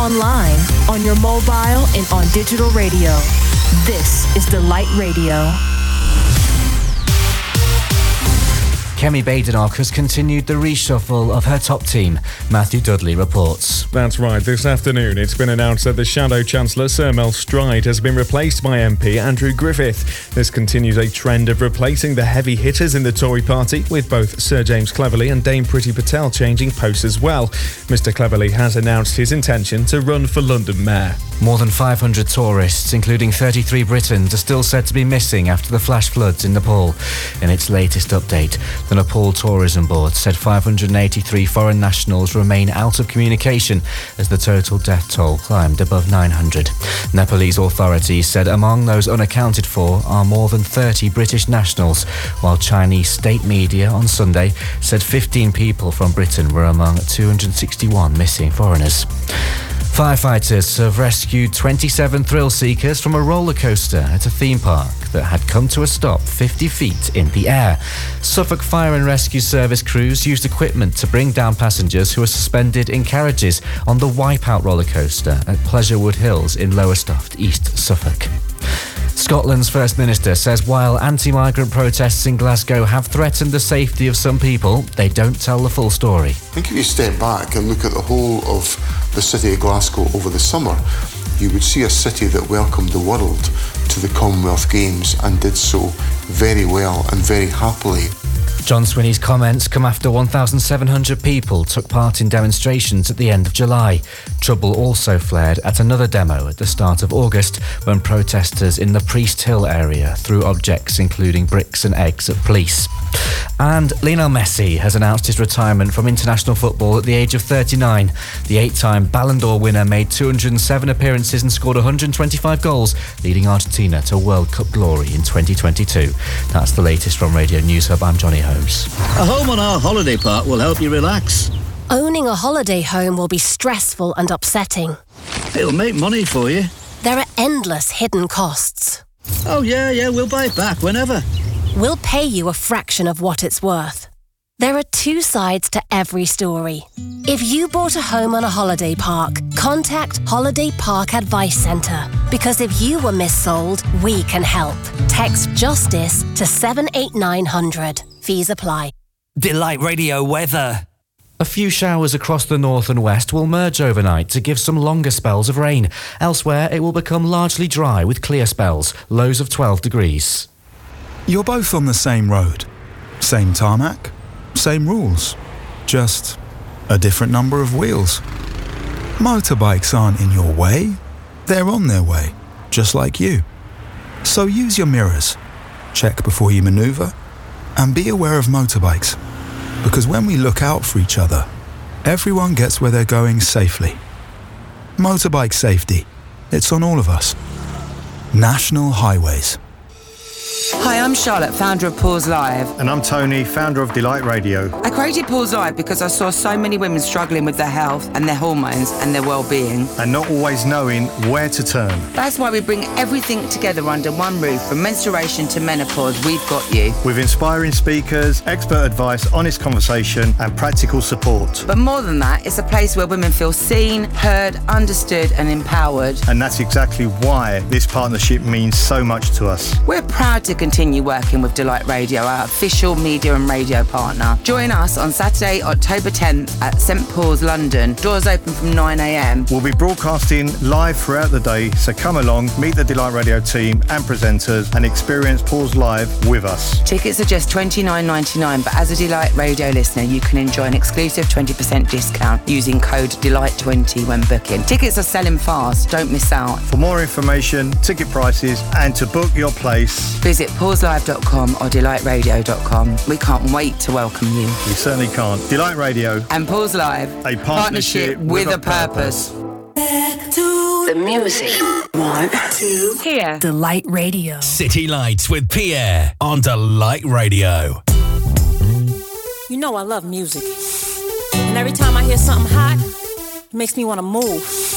online, on your mobile, and on digital radio. This is Delight Radio. Kemi Badenoch has continued the reshuffle of her top team. Matthew Dudley reports. That's right. This afternoon, it's been announced that the Shadow Chancellor, Sir Mel Stride, has been replaced by MP Andrew Griffith. This continues a trend of replacing the heavy hitters in the Tory party, with both Sir James Cleverly and Dame Priti Patel changing posts as well. Mr Cleverly has announced his intention to run for London Mayor. More than 500 tourists, including 33 Britons, are still said to be missing after the flash floods in Nepal. In its latest update, the Nepal Tourism Board said 583 foreign nationals remain out of communication as the total death toll climbed above 900. Nepalese authorities said among those unaccounted for are more than 30 British nationals, while Chinese state media on Sunday said 15 people from Britain were among 261 missing foreigners. Firefighters have rescued 27 thrill seekers from a roller coaster at a theme park that had come to a stop 50 feet in the air. Suffolk Fire and Rescue Service crews used equipment to bring down passengers who were suspended in carriages on the Wipeout roller coaster at Pleasurewood Hills in Lowestoft, East Suffolk. Scotland's First Minister says while anti-migrant protests in Glasgow have threatened the safety of some people, they don't tell the full story. I think if you step back and look at the whole of the city of Glasgow over the summer, you would see a city that welcomed the world to the Commonwealth Games and did so very well and very happily. John Swinney's comments come after 1,700 people took part in demonstrations at the end of July. Trouble also flared at another demo at the start of August when protesters in the Priest Hill area threw objects including bricks and eggs at police. And Lionel Messi has announced his retirement from international football at the age of 39. The 8-time Ballon d'Or winner made 207 appearances and scored 125 goals, leading Argentina to World Cup glory in 2022. That's the latest from Radio News Hub. I'm Johnny Holmes. A home on our holiday park will help you relax. Owning a holiday home will be stressful and upsetting. It'll make money for you. There are endless hidden costs. Oh, yeah, we'll buy it back whenever. We'll pay you a fraction of what it's worth. There are two sides to every story. If you bought a home on a holiday park, contact Holiday Park Advice Centre. Because if you were missold, we can help. Text JUSTICE to 78900. Fees apply. Delight Radio weather. A few showers across the north and west will merge overnight to give some longer spells of rain. Elsewhere, it will become largely dry with clear spells, lows of 12 degrees. You're both on the same road. Same tarmac, same rules. Just a different number of wheels. Motorbikes aren't in your way. They're on their way, just like you. So use your mirrors. Check before you manoeuvre. And be aware of motorbikes. Because when we look out for each other, everyone gets where they're going safely. Motorbike safety. It's on all of us. National Highways. Hi, I'm Charlotte, founder of Pause Live. And I'm Tony, founder of Delight Radio. I created Pause Live because I saw so many women struggling with their health and their hormones and their well-being. And not always knowing where to turn. That's why we bring everything together under one roof. From menstruation to menopause, we've got you. With inspiring speakers, expert advice, honest conversation and practical support. But more than that, it's a place where women feel seen, heard, understood and empowered. And that's exactly why this partnership means so much to us. We're proud to continue working with Delight Radio, our official media and radio partner. Join us on Saturday, October 10th at St Paul's, London. Doors open from 9 a.m. We'll be broadcasting live throughout the day, so come along, meet the Delight Radio team and presenters and experience Pause Live with us. Tickets are just $29.99, but as a Delight Radio listener, you can enjoy an exclusive 20% discount using code DELIGHT20 when booking. Tickets are selling fast, don't miss out. For more information, ticket prices and to book your place, visit pauselive.com or delightradio.com. We can't wait to welcome you. We certainly can't. Delight Radio and Pause Live, a partnership with a purpose. Back to the music. 1, 2, here. Delight Radio. City Lights with Pierre on Delight Radio. You know I love music. And every time I hear something hot, it makes me want to move.